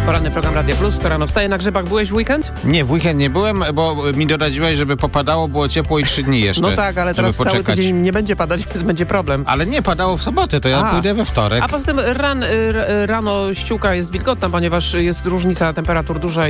Poranny program Radio Plus, to rano wstaje na grzybach. Byłeś w weekend? Nie, w weekend nie byłem, bo mi doradziłaś, żeby popadało, było ciepło i 3 dni jeszcze. No tak, ale teraz cały tydzień nie będzie padać, więc będzie problem. Ale nie, padało w sobotę, to ja pójdę we wtorek. A poza tym rano ściółka jest wilgotna, ponieważ jest różnica temperatur duża